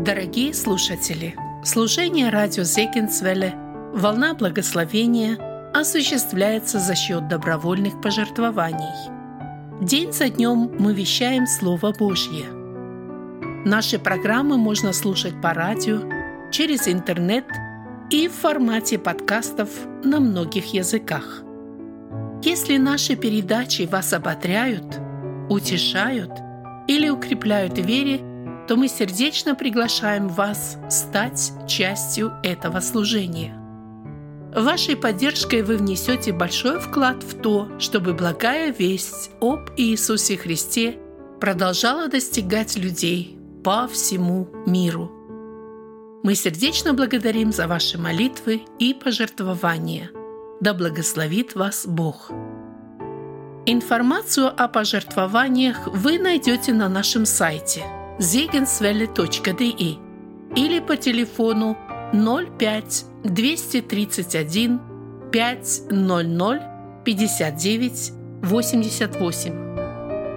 Дорогие слушатели, служение радио Зегенсвелле «Волна благословения» осуществляется за счет добровольных пожертвований. День за днем мы вещаем Слово Божье. Наши программы можно слушать по радио, через интернет и в формате подкастов на многих языках. Если наши передачи вас ободряют, утешают или укрепляют в вере, то мы сердечно приглашаем вас стать частью этого служения. Вашей поддержкой вы внесете большой вклад в то, чтобы благая весть об Иисусе Христе продолжала достигать людей по всему миру. Мы сердечно благодарим за ваши молитвы и пожертвования. Да благословит вас Бог. Информацию о пожертвованиях вы найдете на нашем сайте zegensvelle.de или по телефону 05 231 500 59 88.